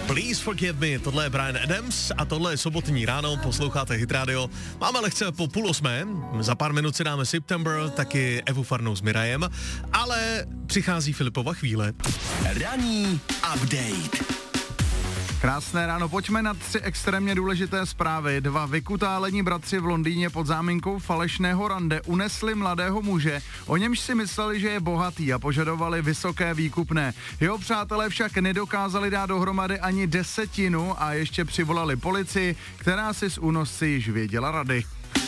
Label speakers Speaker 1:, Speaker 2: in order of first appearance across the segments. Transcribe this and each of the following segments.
Speaker 1: Please Forgive Me, tohle je Bryan Adams a tohle je sobotní ráno, posloucháte Hit Radio. Máme lehce po 7:30, za pár minut si dáme September, taky Evu Farnou s Mirajem, ale přichází Filipova chvíle.
Speaker 2: Ranní update.
Speaker 3: Krásné ráno, pojďme na 3 extrémně důležité zprávy. 2 vykutálení bratři v Londýně pod záminkou falešného rande unesli mladého muže, o němž si mysleli, že je bohatý a požadovali vysoké výkupné. Jeho přátelé však nedokázali dát dohromady ani 10 a ještě přivolali policii, která si s únosci již věděla rady.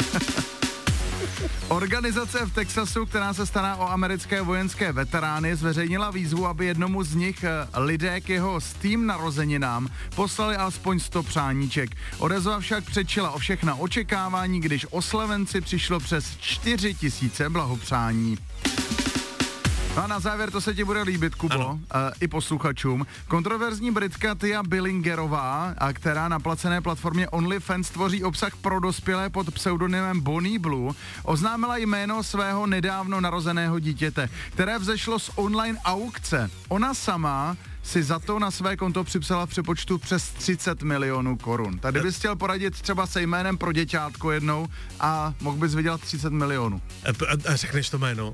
Speaker 3: Organizace v Texasu, která se stará o americké vojenské veterány, zveřejnila výzvu, aby jednomu z nich lidé k jeho stým narozeninám poslali alespoň 100 přáníček. Odezva však předčila o všechna očekávání, když oslavenci přišlo přes 4 000 blahopřání. No a na závěr, to se ti bude líbit, Kubo, i posluchačům. Kontroverzní Britka Tia Billingerová, která na placené platformě OnlyFans tvoří obsah pro dospělé pod pseudonymem Bonnie Blue, oznámila jméno svého nedávno narozeného dítěte, které vzešlo z online aukce. Ona sama si za to na své konto připsala v přepočtu přes 30 milionů korun. Tady bys chtěl poradit třeba se jménem pro děťátko jednou a mohl bys vydělat 30 milionů.
Speaker 1: A řekneš to jméno?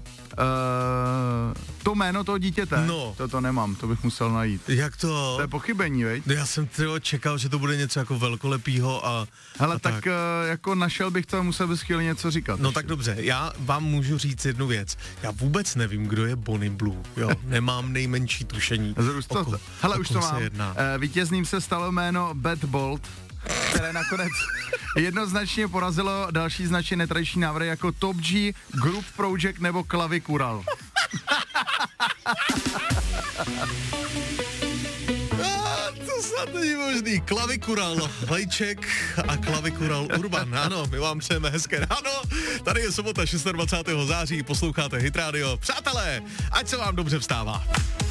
Speaker 3: To jméno toho dítěte?
Speaker 1: No.
Speaker 3: To nemám, to bych musel najít.
Speaker 1: Jak to?
Speaker 3: To je pochybení, veď?
Speaker 1: Já jsem čekal, že to bude něco jako velkolepýho a...
Speaker 3: Hele,
Speaker 1: a
Speaker 3: tak jako našel bych to a musel bys chvíli něco říkat.
Speaker 1: No
Speaker 3: ještě.
Speaker 1: tak dobře, já vám můžu říct jednu věc. Já vůbec nevím, kdo je Bonnie Blue, jo. Nemám nejmenší tušení.
Speaker 3: Hele, už to mám.
Speaker 1: Jedná.
Speaker 3: Vítězným se stalo jméno Bad Bolt, které nakonec jednoznačně porazilo další značně netradiční návrhy jako Top G, Group Project nebo Klavikural.
Speaker 1: To snad není možný. Klavikural Lejček a Klavikural Urban. Ano, my vám přejeme hezké ráno. Tady je sobota 26. září, posloucháte Hit Radio. Přátelé, ať se vám dobře vstává.